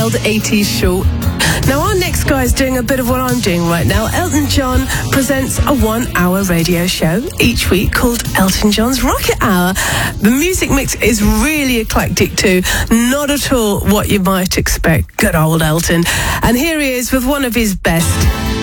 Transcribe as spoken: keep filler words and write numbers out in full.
wild eighties show. Now, our next guy is doing a bit of what I'm doing right now. Elton John presents a one-hour radio show each week called Elton John's Rocket Hour. The music mix is really eclectic too. Not at all what you might expect. Good old Elton. And here he is with one of his best.